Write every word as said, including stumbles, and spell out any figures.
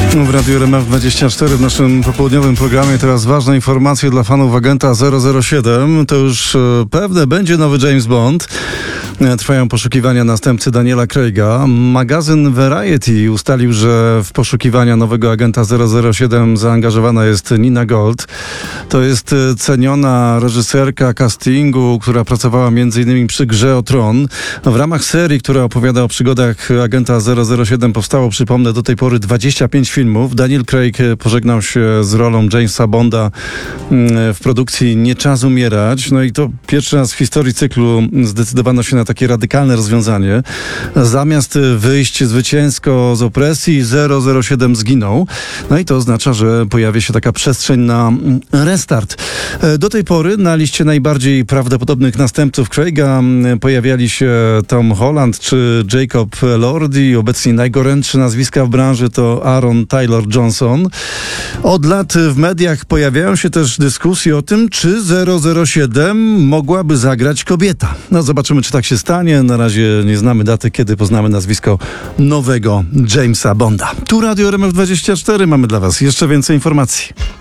W Radiu R M F dwadzieścia cztery w naszym popołudniowym programie teraz ważne informacje dla fanów agenta zero zero siedem. To już pewne będzie nowy James Bond. Trwają poszukiwania następcy Daniela Craiga. Magazyn Variety ustalił, że w poszukiwania nowego agenta zero zero siedem zaangażowana jest Nina Gold. To jest ceniona reżyserka castingu, która pracowała m.in. przy Grze o Tron. W ramach serii, która opowiada o przygodach agenta zero zero siedem, powstało, przypomnę, do tej pory dwadzieścia pięć filmów. Daniel Craig pożegnał się z rolą Jamesa Bonda w produkcji Nie czas umierać. No i to pierwszy raz w historii cyklu zdecydowano się na takie radykalne rozwiązanie. Zamiast wyjść zwycięsko z opresji, zero zero siedem zginął. No i to oznacza, że pojawia się taka przestrzeń na restart. Do tej pory na liście najbardziej prawdopodobnych następców Craiga pojawiali się Tom Holland czy Jacob Elordi. Obecnie najgorętsze nazwiska w branży to Aaron Taylor Johnson. Od lat w mediach pojawiają się też dyskusje o tym, czy zero zero siedem mogłaby zagrać kobieta. No zobaczymy, czy tak się stanie. Na razie nie znamy daty, kiedy poznamy nazwisko nowego Jamesa Bonda. Tu Radio R M F dwadzieścia cztery. Mamy dla Was jeszcze więcej informacji.